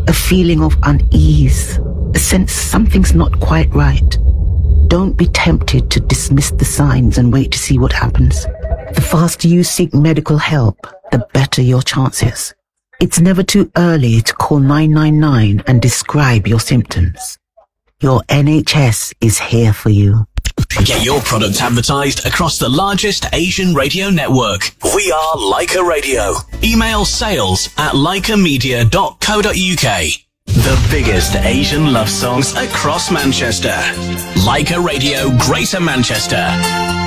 a feeling of unease, a sense something's not quite right. Don't be tempted to dismiss the signs and wait to see what happens. The faster you seek medical help, the better your chances. It's never too early to call 999 and describe your symptoms. Your NHS is here for you. Get your product advertised across the largest Asian radio network. We are Leica Radio. Email sales@leicamedia.co.uk. The biggest Asian love songs across Manchester. Leica Radio, Greater Manchester.